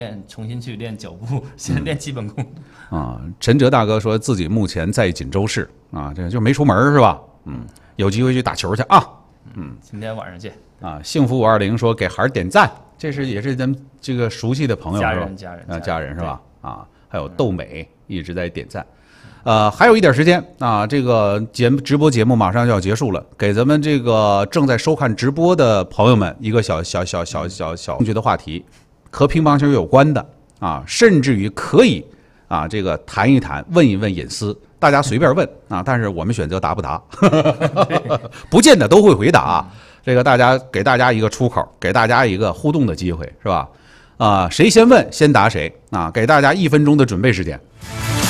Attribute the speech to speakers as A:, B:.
A: 重新去练脚步，先练基本功。
B: 陈哲大哥说自己目前在锦州市啊，这就没出门是吧？有机会去打球去啊。
A: 今天晚上见
B: 啊。幸福520说给孩儿点赞，这是也是咱们这个熟悉的朋友是吧？家人是吧？啊，还有豆美一直在点赞。还有一点时间啊，这个直播节目马上就要结束了，给咱们这个正在收看直播的朋友们一个小兴趣的话题，和乒乓球有关的啊，甚至于可以啊这个谈一谈、问一问隐私，大家随便问啊，但是我们选择答不答，不见得都会回答。这个给大家一个出口，给大家一个互动的机会，是吧？谁先问先答谁啊，给大家1分钟的准备时间。